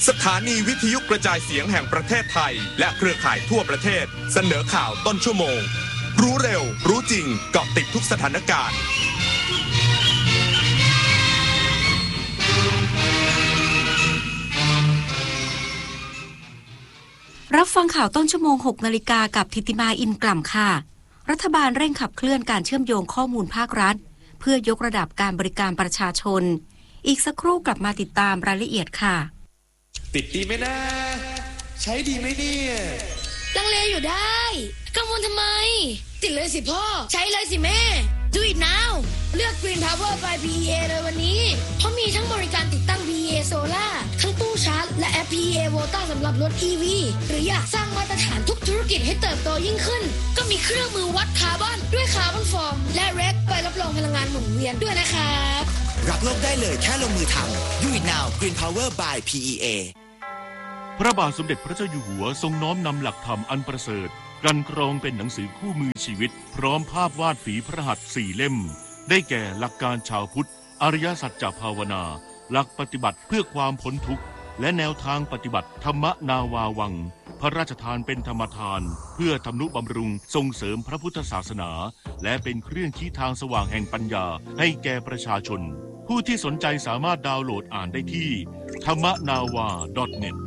สถานีวิทยุกระจายเสียงแห่งประเทศไทยและเครือข่ายทั่วประเทศเสนอข่าวต้นชั่วโมงรู้เร็วรู้จริงเกาะติดทุกสถานการณ์รับฟังข่าวต้นชั่วโมง 6 นาฬิกากับธิติมาอินกล่ำค่ะรัฐบาลเร่งขับเคลื่อนการเชื่อมโยงข้อมูลภาครัฐเพื่อยกระดับการบริการประชาชนอีกสักครู่กลับมาติดตามรายละเอียดค่ะติดดีไหมนะใช้ดีไหมเนี่ยลังเลอยู่ได้กังวลทำไมติดเลยสิพ่อใช้เลยสิแม่ Do it now เลือก Green Power by PEA เลยวันนี้เพราะมีทั้งบริการติดตั้ง PEA Solar ทั้งตู้ชาร์จและแอป PEA Volta สำหรับรถ EV หรืออยากสร้างมาตรฐานทุกธุรกิจให้เติบโตยิ่งขึ้นก็มีเครื่องมือวัดคาร์บอนด้วยคาร์บอนฟอร์มและเรคใบรับรองพลังงานหมุนเวียนด้วยนะครับรักโลกได้เลยแค่ลงมือทำ Do it now Green Power by PEA พระบาทสมเด็จพระเจ้าอยู่หัวทรงน้อมนำหลักธรรมอันประเสริฐกันกรองเป็นหนังสือคู่มือชีวิตพร้อมภาพวาดฝีพระหัตถ์4 เล่มได้แก่หลักการชาวพุทธอริยสัจจภาวนาหลักปฏิบัติเพื่อความพ้นทุกข์และแนวทางปฏิบัติธรรมนาวาวังพระราชทานเป็นธรรมทานเพื่อทำนุบำรุงส่งเสริมพระพุทธศาสนาและเป็นเครื่องชี้ทางสว่างแห่งปัญญาให้แก่ประชาชนผู้ที่สนใจสามารถดาวน์โหลดอ่านได้ที่ thammanava.net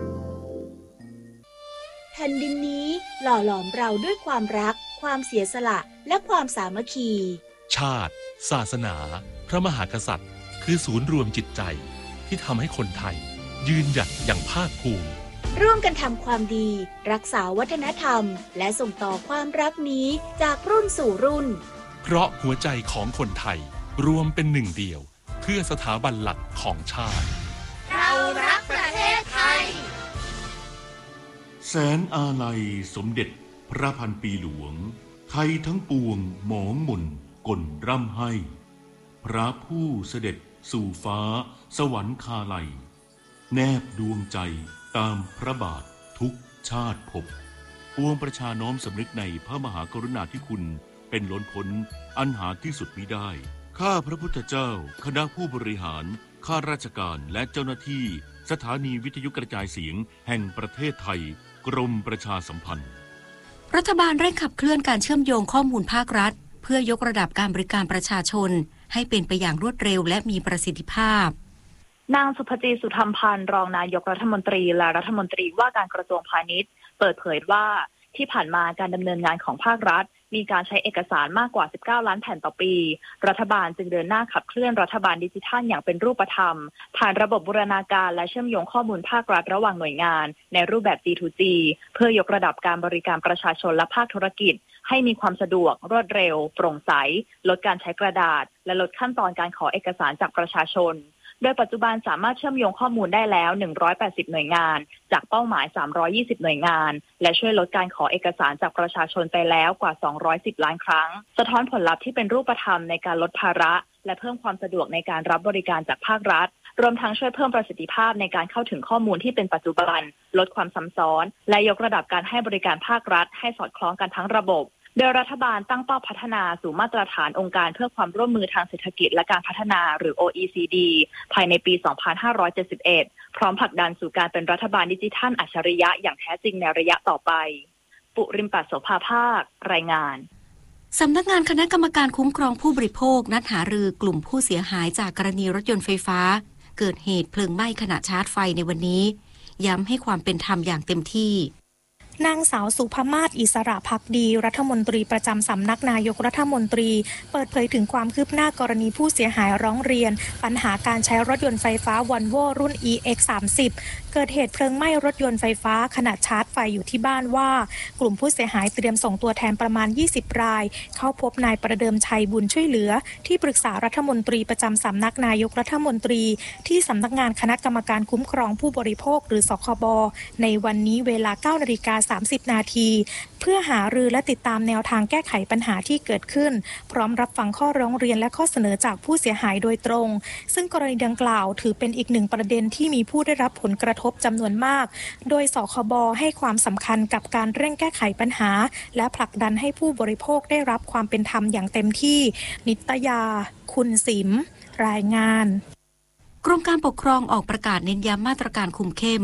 แผ่นดินนี้หล่อหลอมเราด้วยความรักความเสียสละและความสามัคคีชาติศาสนาพระมหากษัตริย์คือศูนย์รวมจิตใจที่ทำให้คนไทยยืนหยัดอย่างภาคภูมิร่วมกันทำความดีรักษาวัฒนธรรมและส่งต่อความรักนี้จากรุ่นสู่รุ่นเพราะหัวใจของคนไทยรวมเป็นหนึ่งเดียวเพื่อสถาบันหลักของชาติเรารักประเทศไทยแสนอาลัยสมเด็จพระพันปีหลวงไทยทั้งปวงหมองหม่นก่นร่ำให้พระผู้เสด็จสู่ฟ้าสวรรคาลัยแนบดวงใจตามพระบาททุกชาติภพปวงประชาน้อมสำนึกในพระมหากรุณาธิคุณเป็นล้นพ้นอันหาที่สุดมิได้ข้าพระพุทธเจ้าคณะผู้บริหารข้าราชการและเจ้าหน้าที่สถานีวิทยุกระจายเสียงแห่งประเทศไทยกรมประชาสัมพันธ์รัฐบาลเร่งขับเคลื่อนการเชื่อมโยงข้อมูลภาครัฐเพื่อยกระดับการบริการประชาชนให้เป็นไปอย่างรวดเร็วและมีประสิทธิภาพนางสุภจีสุธรรมพันธ์รองนายกรัฐมนตรีและรัฐมนตรีว่าการกระทรวงพาณิชย์เปิดเผยว่าที่ผ่านมาการดำเนินงานของภาครัฐมีการใช้เอกสารมากกว่า19ล้านแผ่นต่อปีรัฐบาลจึงเดินหน้าขับเคลื่อนรัฐบาลดิจิทัลอย่างเป็นรูปธรรมผ่านระบบบูรณาการและเชื่อมโยงข้อมูลภาครัฐระหว่างหน่วยงานในรูปแบบ G2G เพื่อยกระดับการบริการประชาชนและภาคธุรกิจให้มีความสะดวกรวดเร็วโปร่งใสลดการใช้กระดาษและลดขั้นตอนการขอเอกสารจากประชาชนโดยปัจจุบันสามารถเชื่อมโยงข้อมูลได้แล้ว180หน่วยงานจากเป้าหมาย320หน่วยงานและช่วยลดการขอเอกสารจากประชาชนไปแล้วกว่า210ล้านครั้งสะท้อนผลลัพธ์ที่เป็นรูปธรรมในการลดภาระและเพิ่มความสะดวกในการรับบริการจากภาครัฐรวมทั้งช่วยเพิ่มประสิทธิภาพในการเข้าถึงข้อมูลที่เป็นปัจจุบันลดความซ้ำซ้อนและยกระดับการให้บริการภาครัฐให้สอดคล้องกันทั้งระบบโดยรัฐบาลตั้งเป้าพัฒนาสู่มาตรฐานองค์การเพื่อความร่วมมือทางเศรษฐกิจและการพัฒนาหรือ OECD ภายในปี 2571 พร้อมผลักดันสู่การเป็นรัฐบาลดิจิทัลอัจฉริยะอย่างแท้จริงในระยะต่อไปปุริมปัสโสภาภาครายงานสำนักงานคณะกรรมการคุ้มครองผู้บริโภคนัดหารือกลุ่มผู้เสียหายจากกรณีรถยนต์ไฟฟ้าเกิดเหตุเพลิงไหม้ขณะชาร์จไฟในวันนี้ย้ำให้ความเป็นธรรมอย่างเต็มที่นางสาวสุภมาศอิสระภักดีรัฐมนตรีประจำสำนักนายกรัฐมนตรีเปิดเผยถึงความคืบหน้ากรณีผู้เสียหายร้องเรียนปัญหาการใช้รถยนต์ไฟฟ้า Volvo รุ่น EX30 เกิดเหตุเพลิงไหม้รถยนต์ไฟฟ้าขณะชาร์จไฟอยู่ที่บ้านว่ากลุ่มผู้เสียหายเตรียมส่งตัวแทนประมาณ20รายเข้าพบนายประเดิมชัยบุญช่วยเหลือที่ปรึกษารัฐมนตรีประจำสำนักนายกรัฐมนตรีที่สำนักงานคณะกรรมการคุ้มครองผู้บริโภคหรือสคบในวันนี้เวลา 9:30 นาทีเพื่อหารือและติดตามแนวทางแก้ไขปัญหาที่เกิดขึ้นพร้อมรับฟังข้อร้องเรียนและข้อเสนอจากผู้เสียหายโดยตรงซึ่งกรณีดังกล่าวถือเป็นอีกหนึ่งประเด็นที่มีผู้ได้รับผลกระทบจำนวนมากโดยสคบให้ความสำคัญกับการเร่งแก้ไขปัญหาและผลักดันให้ผู้บริโภคได้รับความเป็นธรรมอย่างเต็มที่นิตยาคุณสิมรายงานกรมการปกครองออกประกาศเน้นย้ำมาตรการคุมเข้ม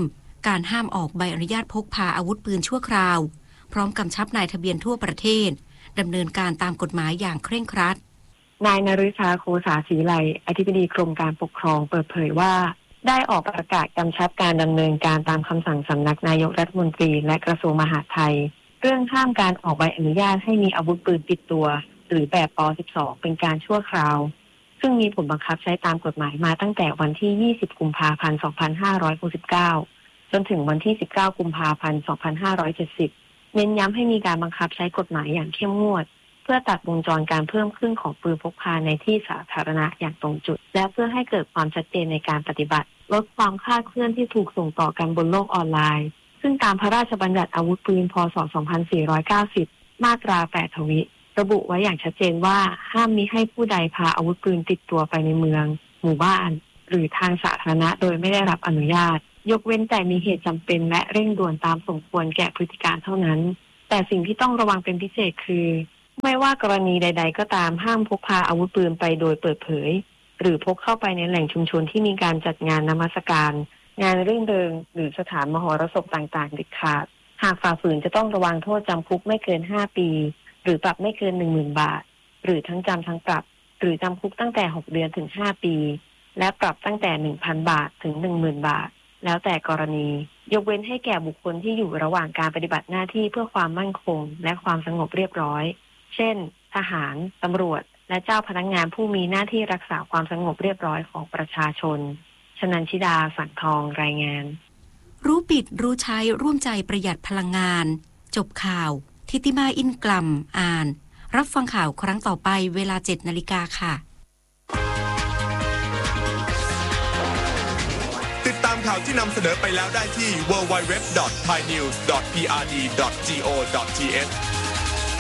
การห้ามออกใบอนุญาตพกพาอาวุธปืนชั่วคราวพร้อมกำชับนายทะเบียนทั่วประเทศดำเนินการตามกฎหมายอย่างเคร่งครัดนายนฤชาโคสาศรีไลอธิบดีกรมการปกครองเปิดเผยว่าได้ออกประกาศกำชับการดำเนินการตามคำสั่งสำนักนายกรัฐมนตรีและกระทรวงมหาดไทยเรื่องห้ามการออกใบอนุญาตให้มีอาวุธปืนติดตัวหรือแบบป.12 เป็นการชั่วคราวซึ่งมีผลบังคับใช้ตามกฎหมายมาตั้งแต่วันที่20กุมภาพันธ์2569จนถึงวันที่19กุมภาพันธ์2570เน้นย้ำให้มีการบังคับใช้กฎหมายอย่างเข้มงวดเพื่อตัดวงจรการเพิ่มขึ้นของปืนพกพาในที่สาธารณะอย่างตรงจุดและเพื่อให้เกิดความชัดเจนในการปฏิบัติลดความคลาดเคลื่อนที่ถูกส่งต่อกันบนโลกออนไลน์ซึ่งตามพระราชบัญญัติอาวุธปืนพ.ศ. 2490มาตรา8ทวิระบุไว้อย่างชัดเจนว่าห้ามมิให้ผู้ใดพาอาวุธปืนติดตัวไปในเมืองหมู่บ้านหรือทางสาธารณะโดยไม่ได้รับอนุญาตยกเว้นแต่มีเหตุจำเป็นและเร่งด่วนตามสมควรแก่พฤติการเท่านั้นแต่สิ่งที่ต้องระวังเป็นพิเศษคือไม่ว่ากรณีใดๆก็ตามห้ามพกพาอาวุธปืนไปโดยเปิดเผยหรือพกเข้าไปในแหล่งชุมชนที่มีการจัดงานนมัสการงานรื่นเริงหรือสถานมหรสพต่างๆเด็ดขาดหากฝ่าฝืนจะต้องระวังโทษจำคุกไม่เกิน5ปีหรือปรับไม่เกิน 10,000 บาทหรือทั้งจำทั้งปรับหรือจำคุกตั้งแต่6เดือนถึง5ปีและปรับตั้งแต่ 1,000 บาทถึง 10,000 บาทแล้วแต่กรณียกเว้นให้แก่บุคคลที่อยู่ระหว่างการปฏิบัติหน้าที่เพื่อความมั่นคงและความสงบเรียบร้อยเช่นทหารตำรวจและเจ้าพนักงานผู้มีหน้าที่รักษาความสงบเรียบร้อยของประชาชนชนันชิดาสังทองรายงานรู้ปิดรู้ใช้ร่วมใจประหยัดพลังงานจบข่าวทิติมาอินกลัมอ่านรับฟังข่าวครั้งต่อไปเวลา 7:00 น.ค่ะติดตามข่าวที่นำเสนอไปแล้วได้ที่ www.thainews.prd.go.th